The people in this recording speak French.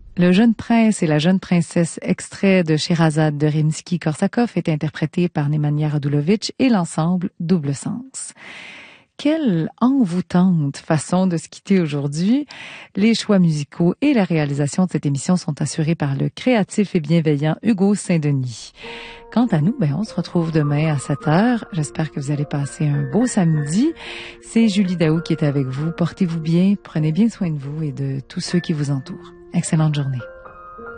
Le jeune prince et la jeune princesse, extrait de Sherazade de Rimsky-Korsakov, est interprété par Nemanja Radulovic et l'ensemble Double Sens. Quelle envoûtante façon de se quitter aujourd'hui. Les choix musicaux et la réalisation de cette émission sont assurés par le créatif et bienveillant Hugo Saint-Denis. Quant à nous, on se retrouve demain à 7h. J'espère que vous allez passer un beau samedi. C'est Julie Daou qui est avec vous. Portez-vous bien, prenez bien soin de vous et de tous ceux qui vous entourent. Excellente journée.